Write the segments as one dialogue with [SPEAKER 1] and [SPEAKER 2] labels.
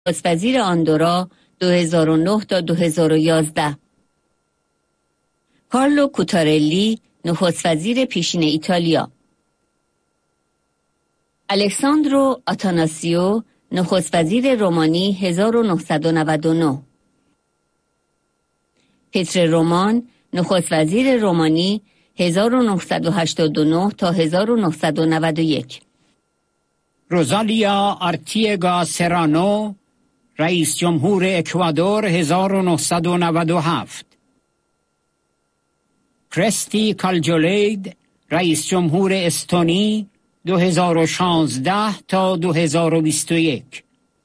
[SPEAKER 1] نخست وزیر آندورا 2009 تا 2011. کارلو کوتارلی نخست وزیر پیشین ایتالیا. الکساندرو آتاناسیو نخست وزیر رومانی 1999. پتر رومان نخست وزیر رومانی 1989 تا 1991.
[SPEAKER 2] روزالیا آرتیگا سرانو رئیس جمهور اکوادور 1997. کرستی کالجولید رئیس جمهور استونی 2016 تا 2021.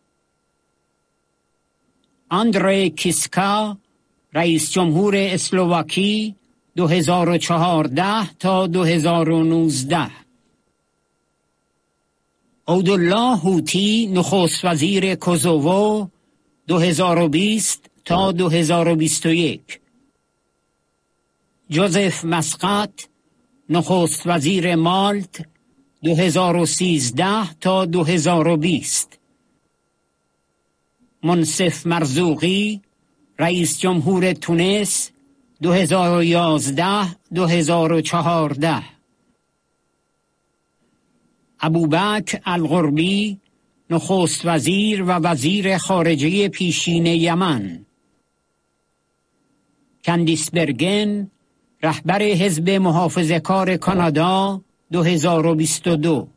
[SPEAKER 2] اندری کیسکا رئیس جمهور اسلواکی 2014 تا 2019. عبدالله هوتی نخست وزیر کوزوو 2020 تا 2021. جوزف مسقط نخست وزیر مالت 2013 تا 2020. منصف مرزوقی رئیس جمهور تونس 2011 2014. ابوبکر القربی نخست وزیر و وزیر خارجه پیشین یمن. کندیس برگن رهبر حزب محافظه‌کار کانادا 2022.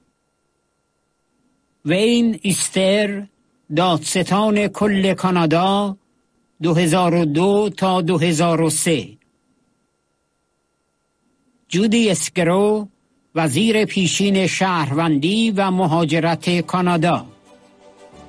[SPEAKER 2] وین ایستر دادستان کل کانادا 2002 تا 2003. جودی اسکرو وزیر پیشین شهروندی و مهاجرت کانادا.